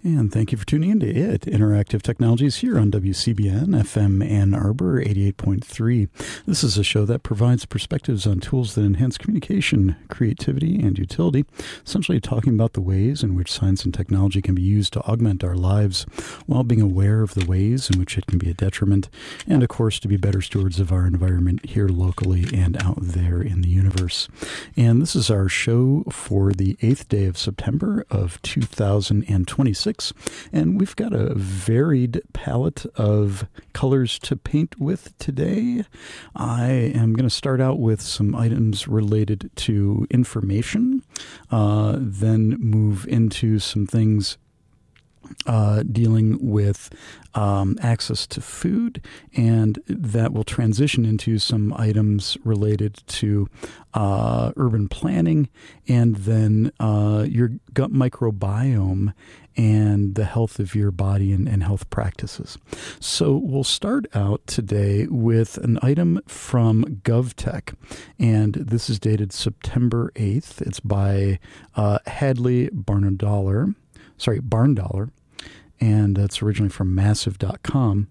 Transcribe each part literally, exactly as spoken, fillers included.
And thank you for tuning in to IT, Interactive Technologies, here on W C B N, F M Ann Arbor, eighty-eight point three. This is a show that provides perspectives on tools that enhance communication, creativity, and utility, essentially talking about the ways in which science and technology can be used to augment our lives, while being aware of the ways in which it can be a detriment, and, of course, to be better stewards of our environment here locally and out there in the universe. And this is our show for the eighth day of September of two thousand twenty-six. And we've got a varied palette of colors to paint with today. I am going to start out with some items related to information, uh, then move into some things Uh, dealing with um, access to food, and that will transition into some items related to uh, urban planning, and then uh, your gut microbiome and the health of your body and, and health practices. So we'll start out today with an item from GovTech, and this is dated September eighth. It's by uh, Hadley Barndollar. Sorry, Barndollar, and that's originally from massive dot com.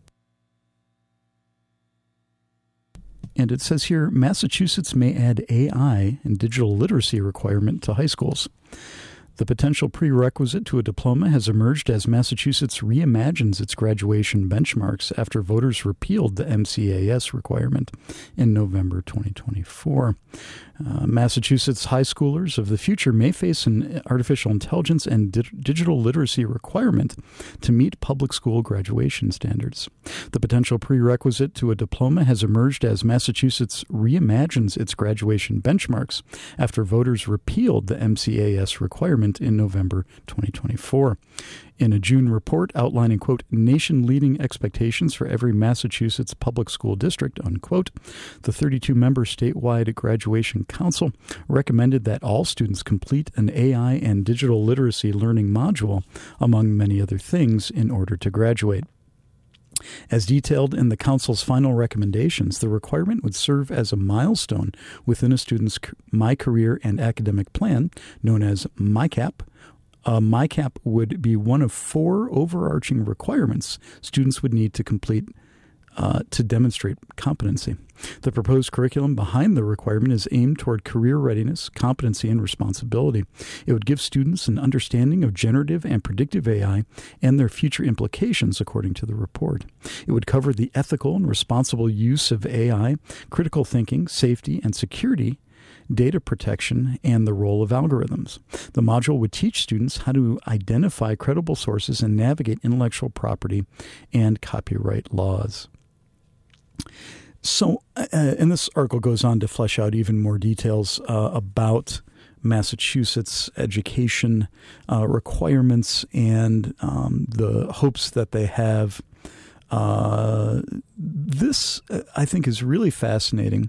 And it says here, Massachusetts may add A I and digital literacy requirement to high schools. The potential prerequisite to a diploma has emerged as Massachusetts reimagines its graduation benchmarks after voters repealed the M C A S requirement in November twenty twenty-four. Uh, Massachusetts high schoolers of the future may face an artificial intelligence and di- digital literacy requirement to meet public school graduation standards. The potential prerequisite to a diploma has emerged as Massachusetts reimagines its graduation benchmarks after voters repealed the M C A S requirement in November twenty twenty-four. In a June report outlining, quote, nation-leading expectations for every Massachusetts public school district, unquote, the thirty-two member statewide graduation council recommended that all students complete an A I and digital literacy learning module, among many other things, in order to graduate. As detailed in the council's final recommendations, the requirement would serve as a milestone within a student's My Career and Academic Plan, known as MyCap. Uh, MyCap would be one of four overarching requirements students would need to complete uh, to demonstrate competency. The proposed curriculum behind the requirement is aimed toward career readiness, competency, and responsibility. It would give students an understanding of generative and predictive A I and their future implications, according to the report. It would cover the ethical and responsible use of A I, critical thinking, safety, and security, data protection, and the role of algorithms. The module would teach students how to identify credible sources and navigate intellectual property and copyright laws. So, uh, and this article goes on to flesh out even more details uh, about Massachusetts education uh, requirements and um, the hopes that they have. Uh, this, uh, I think, is really fascinating.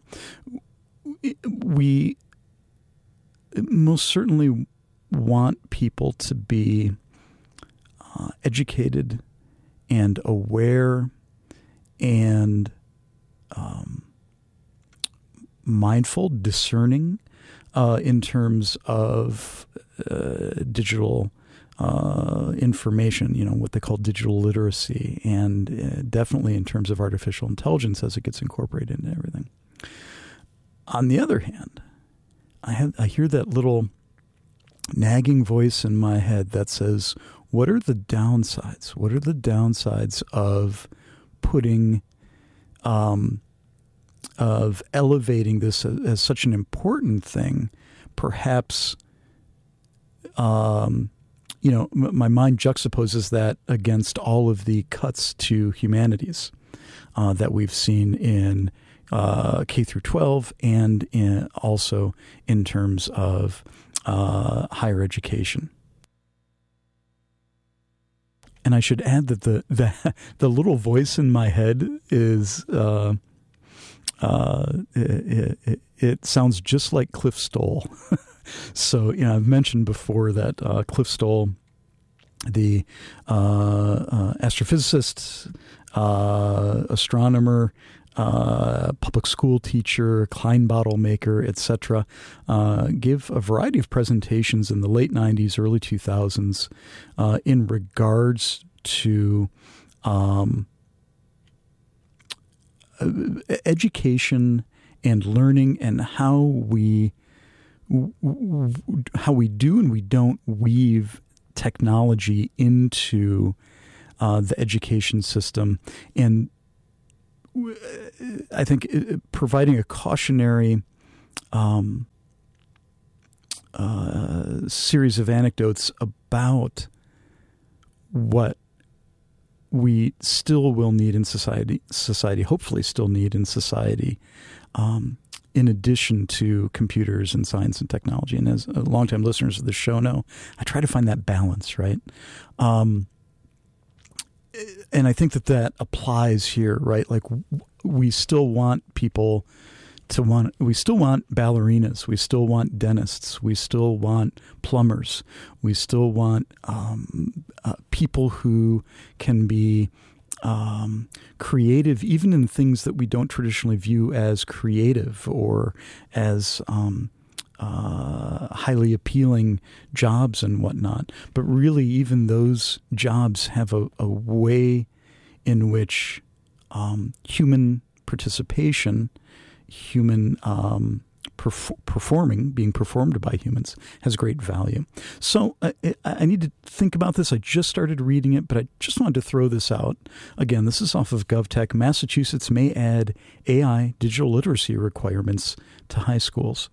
We most certainly want people to be uh, educated and aware and um, mindful, discerning uh, in terms of uh, digital uh, information, you know, what they call digital literacy, and uh, definitely in terms of artificial intelligence as it gets incorporated into everything. On the other hand, I have I hear that little nagging voice in my head that says, what are the downsides? What are the downsides of putting, um, of elevating this as, as such an important thing? Perhaps, um, you know, m- my mind juxtaposes that against all of the cuts to humanities uh, that we've seen in Uh, K through twelve, and in, also in terms of uh, higher education. And I should add that the the, the little voice in my head is uh, uh, it, it, it sounds just like Cliff Stoll. So, you know, I've mentioned before that uh, Cliff Stoll, the uh, uh, astrophysicist, uh, astronomer, uh, public school teacher, Klein bottle maker, et cetera, uh, give a variety of presentations in the late nineties, early two thousands uh, in regards to um, education and learning and how we how we do and we don't weave technology into uh, the education system. And I think providing a cautionary um, uh, series of anecdotes about what we still will need in society, society, hopefully still need in society, um, in addition to computers and science and technology. And as longtime listeners of the show know, I try to find that balance, right? Um, and I think that that applies here, right? Like we still want people to want, we still want ballerinas, we still want dentists, we still want plumbers, we still want um, uh, people who can be um, creative, even in things that we don't traditionally view as creative or as um, uh, highly appealing jobs and whatnot. But really, even those jobs have a, a way in which um, human participation, human um, perf- performing, being performed by humans, has great value. So I, I need to think about this. I just started reading it, but I just wanted to throw this out. Again, this is off of GovTech. Massachusetts may add A I digital literacy requirements to high schools.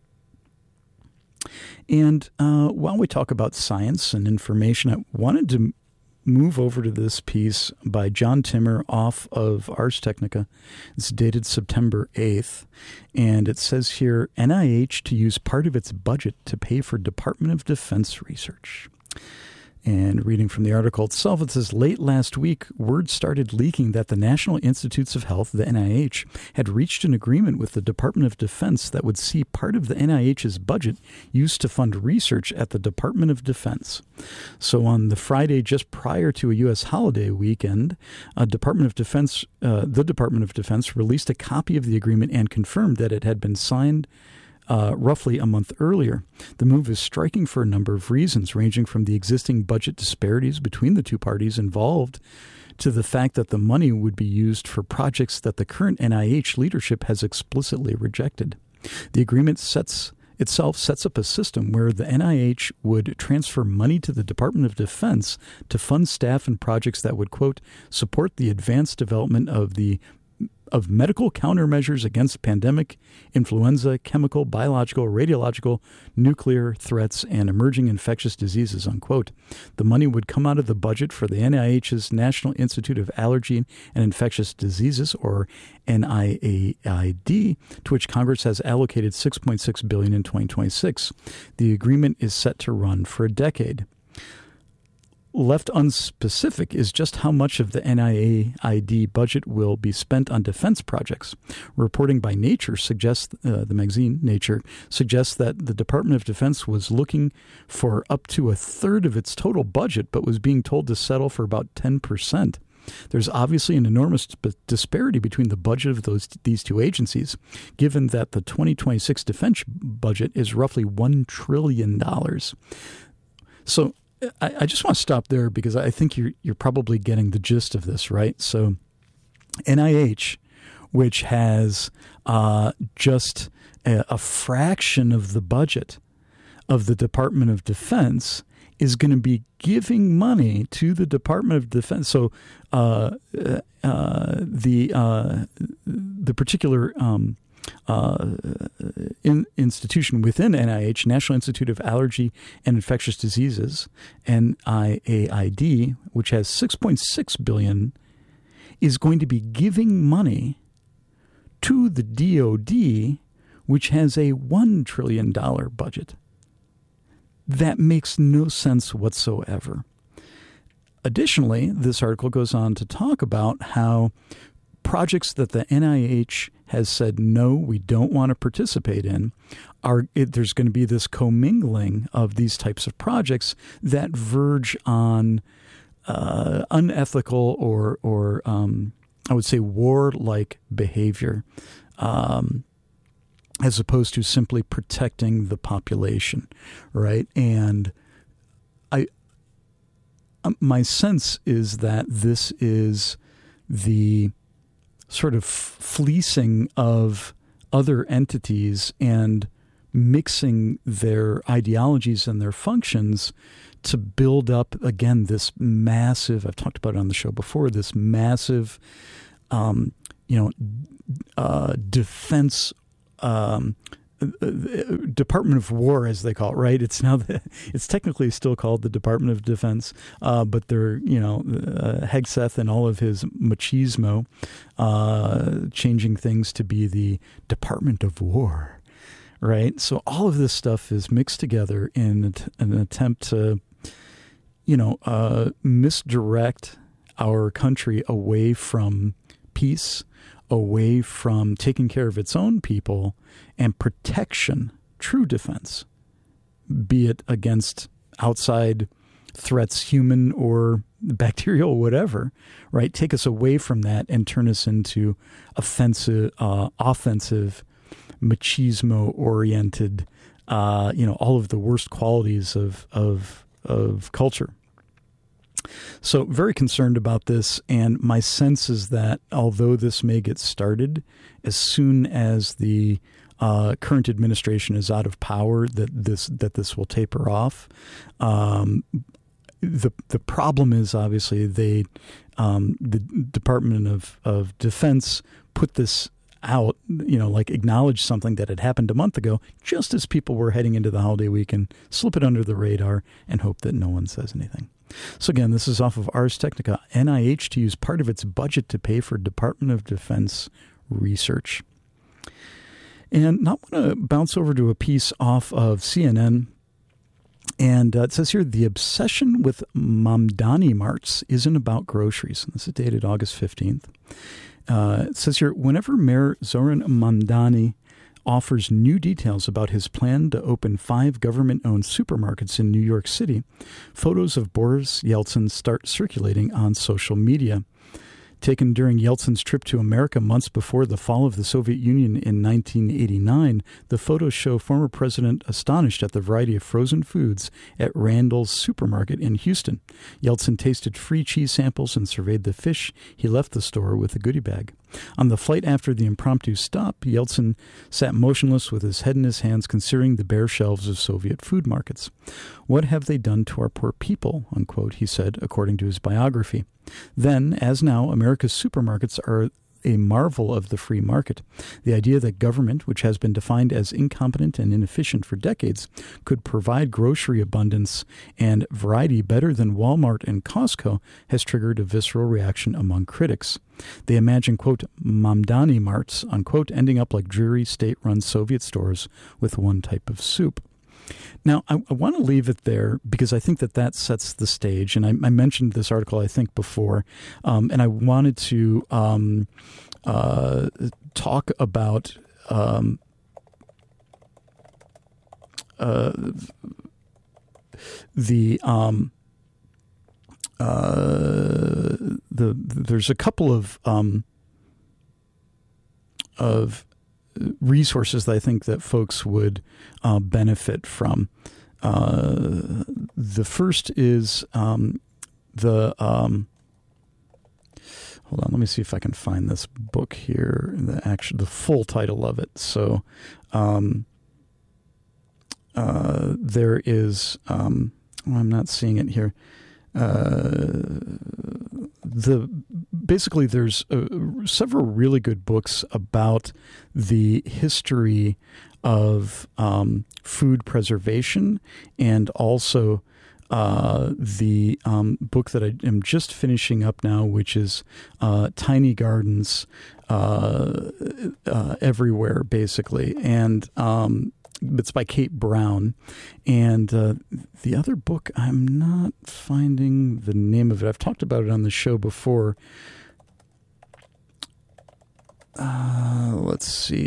And uh, while we talk about science and information, I wanted to move over to this piece by John Timmer off of Ars Technica. It's dated September eighth, and it says here, N I H to use part of its budget to pay for Department of Defense research. And reading from the article itself, it says, late last week, word started leaking that the National Institutes of Health, the N I H, had reached an agreement with the Department of Defense that would see part of the N I H's budget used to fund research at the Department of Defense. So on the Friday just prior to a U S holiday weekend, a Department of Defense, uh, the Department of Defense released a copy of the agreement and confirmed that it had been signed Uh, roughly a month earlier. The move is striking for a number of reasons, ranging from the existing budget disparities between the two parties involved to the fact that the money would be used for projects that the current N I H leadership has explicitly rejected. The agreement sets itself sets up a system where the N I H would transfer money to the Department of Defense to fund staff and projects that would, quote, support the advanced development of the of medical countermeasures against pandemic, influenza, chemical, biological, radiological, nuclear threats, and emerging infectious diseases, unquote. The money would come out of the budget for the N I H's National Institute of Allergy and Infectious Diseases, or N I A I D, to which Congress has allocated six point six billion dollars in twenty twenty-six. The agreement is set to run for a decade. Left unspecific is just how much of the N I A I D budget will be spent on defense projects. Reporting by Nature suggests, uh, the magazine Nature, suggests that the Department of Defense was looking for up to a third of its total budget, but was being told to settle for about ten percent. There's obviously an enormous disparity between the budget of those these two agencies, given that the twenty twenty-six defense budget is roughly one trillion dollars. So I, I just want to stop there because I think you're you're probably getting the gist of this, right? So N I H, which has uh, just a, a fraction of the budget of the Department of Defense, is going to be giving money to the Department of Defense. So uh, uh, the uh, the particular um, uh, in, institution within N I H, National Institute of Allergy and Infectious Diseases, N I A I D, which has six point six billion dollars, is going to be giving money to the D O D, which has a one trillion dollars budget. That makes no sense whatsoever. Additionally, this article goes on to talk about how projects that the N I H has said, no, we don't want to participate in, are it, there's going to be this commingling of these types of projects that verge on uh, unethical or, or um, I would say, warlike behavior, um, as opposed to simply protecting the population, right? And I, my sense is that this is the sort of fleecing of other entities and mixing their ideologies and their functions to build up, again, this massive, I've talked about it on the show before, this massive, um, you know, uh, defense, um, Department of War, as they call it, right? It's now the, it's technically still called the Department of Defense, uh, but they're, you know, uh, Hegseth and all of his machismo, uh, changing things to be the Department of War, right? So all of this stuff is mixed together in an attempt to, you know, uh, misdirect our country away from peace, away from taking care of its own people, and protection, true defense, be it against outside threats, human or bacterial, whatever, right? Take us away from that and turn us into offensive, uh, offensive, machismo-oriented, uh, you know, all of the worst qualities of of of culture. So very concerned about this, and my sense is that although this may get started, as soon as the uh, current administration is out of power, that this that this will taper off. Um, the the problem is obviously they um, the Department of, of Defense put this out, you know, like acknowledge something that had happened a month ago, just as people were heading into the holiday weekend, slip it under the radar and hope that no one says anything. So again, this is off of Ars Technica. N I H to use part of its budget to pay for Department of Defense research. And now I'm going to bounce over to a piece off of C N N. And uh, it says here, the obsession with Mamdani marts isn't about groceries. And this is dated August fifteenth. Uh, it says here, whenever Mayor Zoran Mamdani offers new details about his plan to open five government-owned supermarkets in New York City, photos of Boris Yeltsin start circulating on social media. Taken during Yeltsin's trip to America months before the fall of the Soviet Union in nineteen eighty-nine, the photos show former president astonished at the variety of frozen foods at Randall's supermarket in Houston. Yeltsin tasted free cheese samples and surveyed the fish. He left the store with a goodie bag. On the flight after the impromptu stop, Yeltsin sat motionless with his head in his hands, considering the bare shelves of Soviet food markets. "What have they done to our poor people?" unquote, he said, according to his biography. Then, as now, America's supermarkets are a marvel of the free market. The idea that government, which has been defined as incompetent and inefficient for decades, could provide grocery abundance and variety better than Walmart and Costco has triggered a visceral reaction among critics. They imagine, quote, Mamdani marts, unquote, ending up like dreary state-run Soviet stores with one type of soup. Now, I, I want to leave it there because I think that that sets the stage. And I, I mentioned this article, I think, before, um, and I wanted to um, uh, talk about um, uh, the um, uh, the there's a couple of um, of resources that I think that folks would uh, benefit from. Uh, the first is um, the um, hold on, let me see if I can find this book here, the actual the full title of it. So um, uh, there is um, oh, I'm not seeing it here. Uh, the basically there's uh, several really good books about the history of um, food preservation, and also uh, the um, book that I am just finishing up now, which is uh, Tiny Gardens uh, uh, Everywhere, basically, and um, it's by Kate Brown. And uh, the other book, I'm not finding the name of it. I've talked about it on the show before. Uh, let's see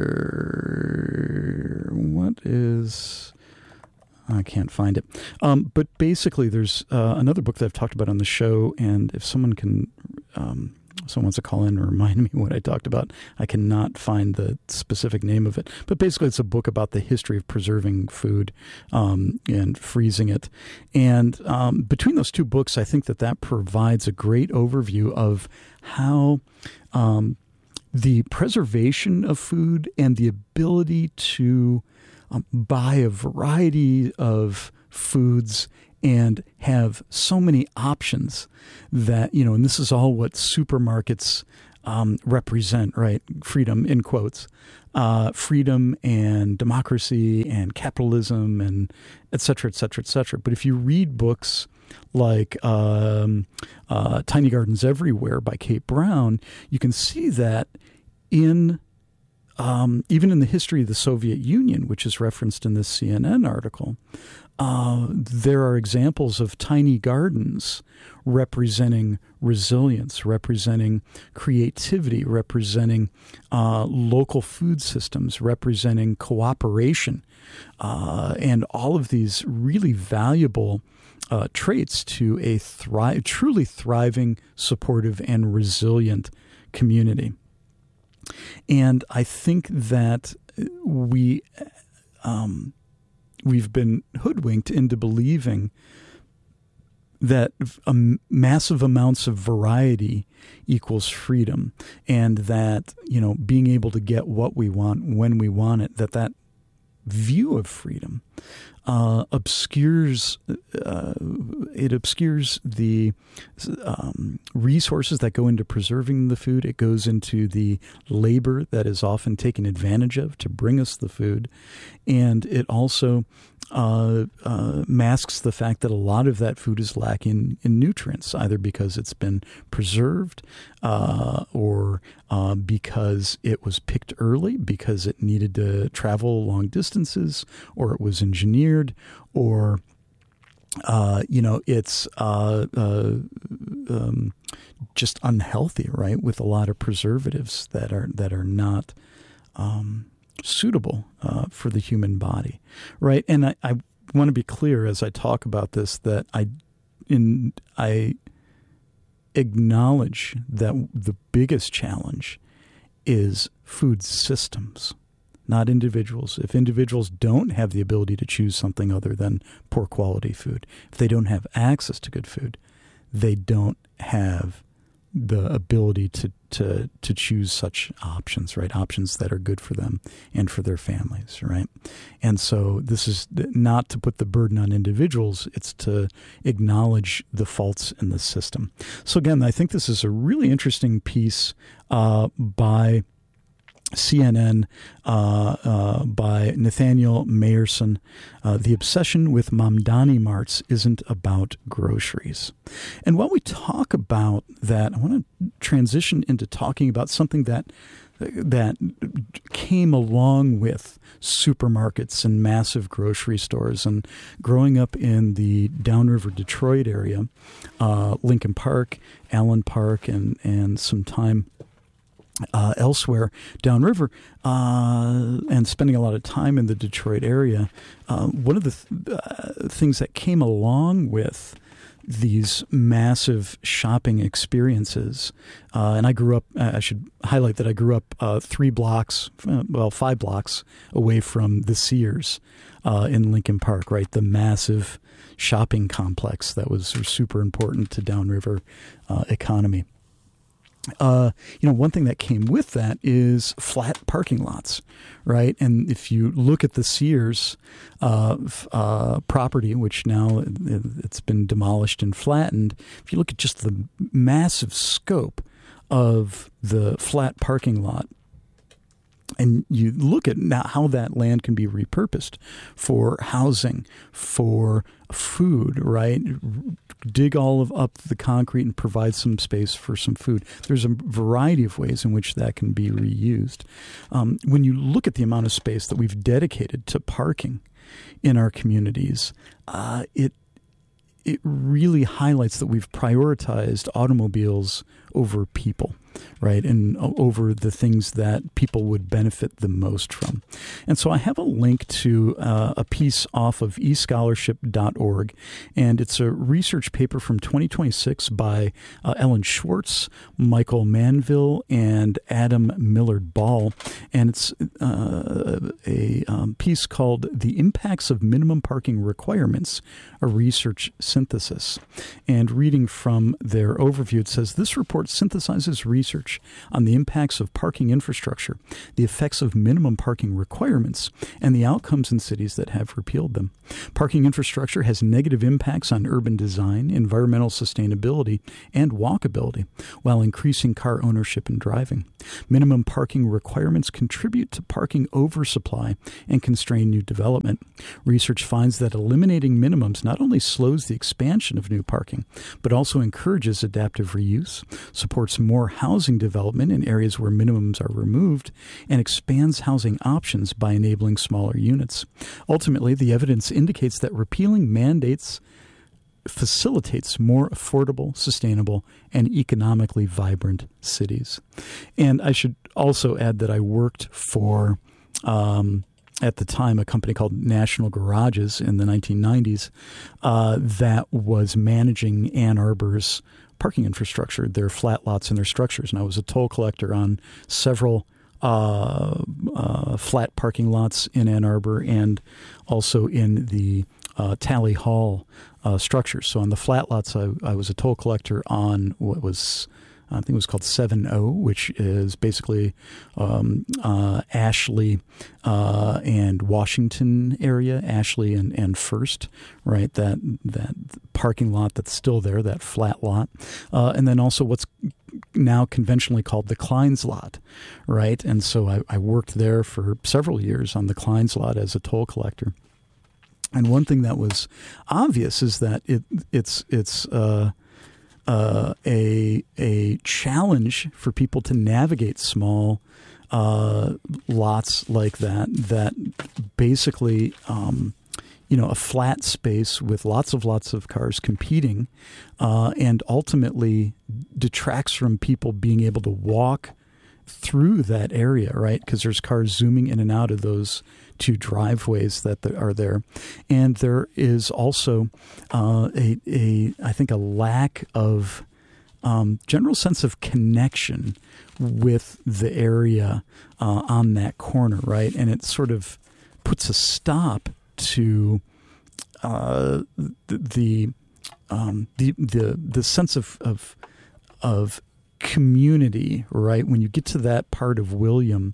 here. What is... I can't find it. Um, but basically, there's uh, another book that I've talked about on the show, and if someone can um, someone wants to call in and remind me what I talked about. I cannot find the specific name of it. But basically, it's a book about the history of preserving food um, and freezing it. And um, between those two books, I think that that provides a great overview of how um, the preservation of food and the ability to um, buy a variety of foods and have so many options that, you know, and this is all what supermarkets um, represent, right? Freedom, in quotes, uh, freedom and democracy and capitalism and et cetera, et cetera, et cetera. But if you read books like um, uh, Tiny Gardens Everywhere by Kate Brown, you can see that in um, even in the history of the Soviet Union, which is referenced in this C N N article, Uh, there are examples of tiny gardens representing resilience, representing creativity, representing uh, local food systems, representing cooperation, uh, and all of these really valuable uh, traits to a thri- truly thriving, supportive, and resilient community. And I think that we... Um, We've been hoodwinked into believing that a massive amounts of variety equals freedom, and that, you know, being able to get what we want when we want it, that that view of freedom uh, obscures uh, it obscures the um, resources that go into preserving the food. It goes into the labor that is often taken advantage of to bring us the food, and it also uh, uh, masks the fact that a lot of that food is lacking in nutrients, either because it's been preserved uh, or uh, because it was picked early, because it needed to travel long distances, or it was engineered, or uh, you know, it's uh, uh, um, just unhealthy, right? With a lot of preservatives that are that are not um, suitable uh, for the human body, right? And I, I want to be clear as I talk about this that I in I acknowledge that the biggest challenge is food systems, not individuals. If individuals don't have the ability to choose something other than poor quality food, if they don't have access to good food, they don't have the ability to, to, to choose such options, right? Options that are good for them and for their families, right? And so this is not to put the burden on individuals. It's to acknowledge the faults in the system. So again, I think this is a really interesting piece uh, by C N N uh, uh, by Nathaniel Mayerson. Uh, the obsession with Mamdani marts isn't about groceries. And while we talk about that, I want to transition into talking about something that that came along with supermarkets and massive grocery stores. And growing up in the Downriver Detroit area, uh, Lincoln Park, Allen Park, and and some time Uh, elsewhere downriver, uh, and spending a lot of time in the Detroit area, uh, one of the th- uh, things that came along with these massive shopping experiences, uh, and I grew up, I should highlight that I grew up uh, three blocks, uh, well, five blocks away from the Sears uh, in Lincoln Park, right? The massive shopping complex that was super important to downriver uh, economy. Uh, you know, one thing that came with that is flat parking lots, right? And if you look at the Sears uh, uh, property, which now it's been demolished and flattened, if you look at just the massive scope of the flat parking lot, and you look at now how that land can be repurposed for housing, for food, right? Dig all of up the concrete and provide some space for some food. There's a variety of ways in which that can be reused. Um, when you look at the amount of space that we've dedicated to parking in our communities, uh, it it really highlights that we've prioritized automobiles over people. right, and over the things that people would benefit the most from. And so I have a link to uh, a piece off of e scholarship dot org, and it's a research paper from twenty twenty-six by uh, Ellen Schwartz, Michael Manville, and Adam Millard Ball, and it's uh, a um, piece called The Impacts of Minimum Parking Requirements, a Research Synthesis. And reading from their overview, it says, this report synthesizes research on the impacts of parking infrastructure, the effects of minimum parking requirements, and the outcomes in cities that have repealed them. Parking infrastructure has negative impacts on urban design, environmental sustainability, and walkability, while increasing car ownership and driving. Minimum parking requirements contribute to parking oversupply and constrain new development. Research finds that eliminating minimums not only slows the expansion of new parking, but also encourages adaptive reuse, supports more housing development in areas where minimums are removed, and expands housing options by enabling smaller units. Ultimately, the evidence indicates that repealing mandates facilitates more affordable, sustainable, and economically vibrant cities. And I should also add that I worked for, um, at the time, a company called National Garages in the nineteen nineties uh, that was managing Ann Arbor's parking infrastructure, their flat lots and their structures. And I was a toll collector on several uh, uh, flat parking lots in Ann Arbor and also in the uh, Tally Hall uh, structures. So on the flat lots, I, I was a toll collector on what was, I think it was called seven oh, which is basically um, uh, Ashley uh, and Washington area, Ashley and, and First, right? That that parking lot that's still there, that flat lot. Uh, and then also what's now conventionally called the Kleins lot, right? And so I, I worked there for several years on the Kleins lot as a toll collector. And one thing that was obvious is that it it's it's uh, uh, a a challenge for people to navigate small uh, lots like that. That basically, um, you know, a flat space with lots of lots of cars competing, uh, and ultimately detracts from people being able to walk through that area, right? Because there's cars zooming in and out of those two driveways that are there. And there is also uh, a, a, I think, a lack of um, general sense of connection with the area uh, on that corner, right? And it sort of puts a stop to uh, the the, um, the the the sense of of of community, right? When you get to that part of William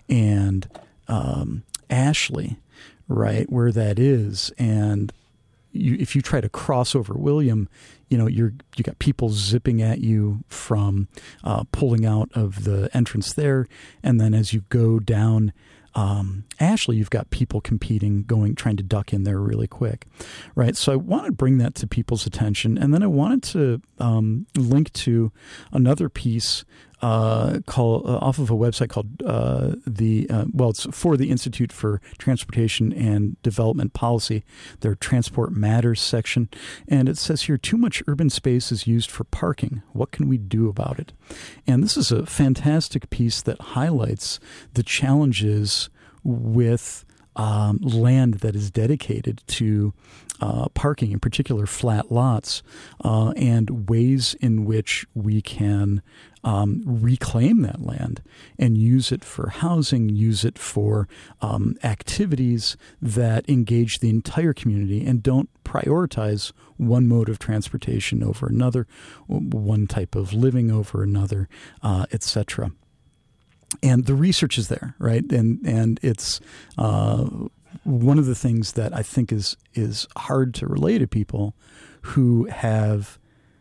and um, Ashley, right, where that is, and you, if you try to cross over William, you know, you're you got people zipping at you from uh, pulling out of the entrance there, and then as you go down Um, Ashley, you've got people competing, going, trying to duck in there really quick, right? So I wanted to bring that to people's attention. And then I wanted to um, link to another piece uh, called, uh, off of a website called uh, the, uh, well, it's for the Institute for Transportation and Development Policy, their Transport Matters section. And it says here, too much urban space is used for parking. What can we do about it? And this is a fantastic piece that highlights the challenges with um, land that is dedicated to uh, parking, in particular flat lots, uh, and ways in which we can um, reclaim that land and use it for housing, use it for um, activities that engage the entire community and don't prioritize one mode of transportation over another, one type of living over another, uh, et cetera. And the research is there, right? And and it's uh, one of the things that I think is is hard to relay to people who have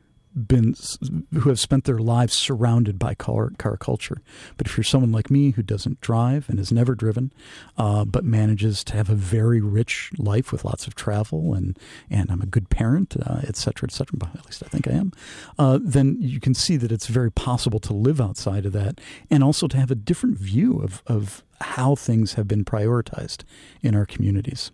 been who have spent their lives surrounded by car car culture. But if you're someone like me who doesn't drive and has never driven, uh, but manages to have a very rich life with lots of travel, and and I'm a good parent, uh, et cetera, et cetera, at least I think I am, uh, then you can see that it's very possible to live outside of that and also to have a different view of, of how things have been prioritized in our communities.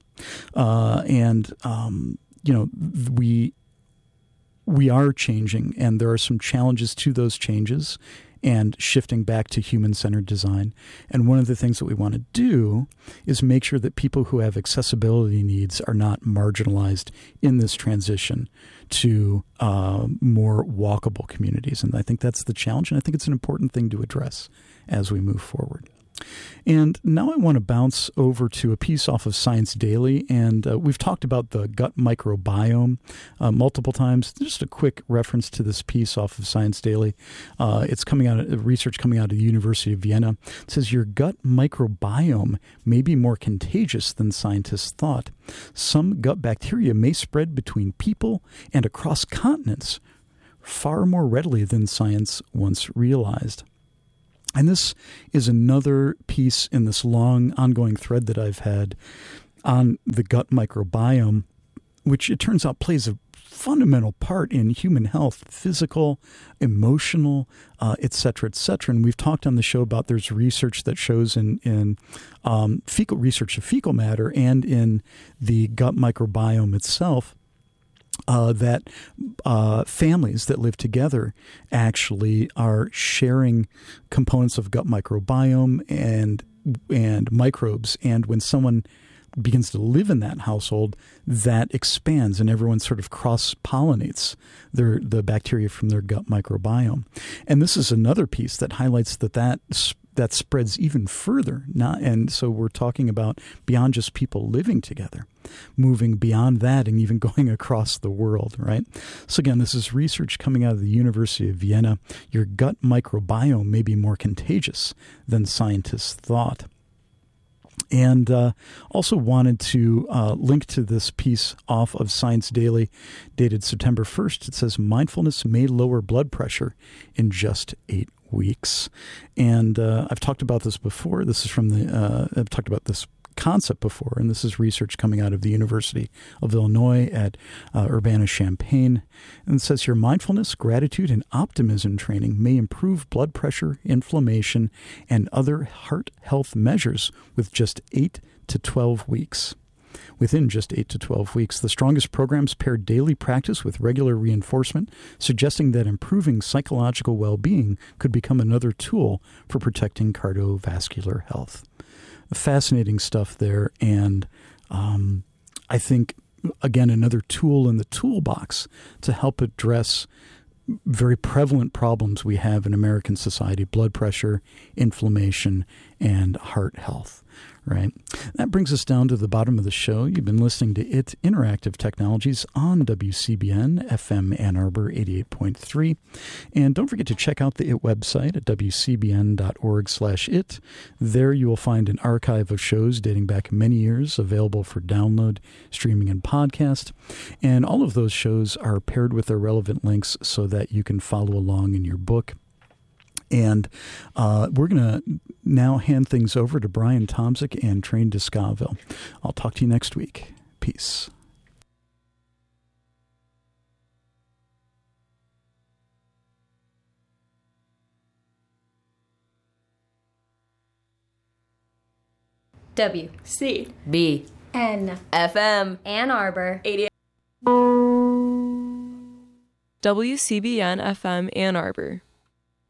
Uh, and, um, you know, we... We are changing, and there are some challenges to those changes, and shifting back to human-centered design. And one of the things that we want to do is make sure that people who have accessibility needs are not marginalized in this transition to uh, more walkable communities. And I think that's the challenge, and I think it's an important thing to address as we move forward. And now I want to bounce over to a piece off of Science Daily, and uh, we've talked about the gut microbiome uh, multiple times. Just a quick reference to this piece off of Science Daily. Uh, it's coming out of research coming out of the University of Vienna. It says your gut microbiome may be more contagious than scientists thought. Some gut bacteria may spread between people and across continents far more readily than science once realized. And this is another piece in this long ongoing thread that I've had on the gut microbiome, which it turns out plays a fundamental part in human health, physical, emotional, uh, et cetera, et cetera. And we've talked on the show about there's research that shows in, in um, fecal research of fecal matter and in the gut microbiome itself Uh, that uh, families that live together actually are sharing components of gut microbiome and and microbes. And when someone begins to live in that household, that expands and everyone sort of cross-pollinates their the bacteria from their gut microbiome. And this is another piece that highlights that that that spreads even further. Not, and so we're talking about beyond just people living together, moving beyond that and even going across the world, right? So again, this is research coming out of the University of Vienna. Your gut microbiome may be more contagious than scientists thought. And uh, also wanted to uh, link to this piece off of Science Daily dated September first. It says, mindfulness may lower blood pressure in just eight weeks. And uh, I've talked about this before. This is from the, uh, I've talked about this concept before, and this is research coming out of the University of Illinois at uh, Urbana-Champaign. And it says here, mindfulness, gratitude, and optimism training may improve blood pressure, inflammation, and other heart health measures with just eight to twelve weeks. Within just eight to twelve weeks, the strongest programs paired daily practice with regular reinforcement, suggesting that improving psychological well-being could become another tool for protecting cardiovascular health. Fascinating stuff there, and um, I think, again, another tool in the toolbox to help address very prevalent problems we have in American society: blood pressure, inflammation, and heart health. Right. That brings us down to the bottom of the show. You've been listening to It Interactive Technologies on W C B N F M Ann Arbor eighty-eight point three. And don't forget to check out the It website at w c b n dot org slash it. There you will find an archive of shows dating back many years available for download, streaming, and podcast. And all of those shows are paired with their relevant links so that you can follow along in your book. And uh, we're going to now hand things over to Brian Tomczyk and Train to Scoville. I'll talk to you next week. Peace. W C B N F M Ann Arbor eighty. W C B N F M Ann Arbor.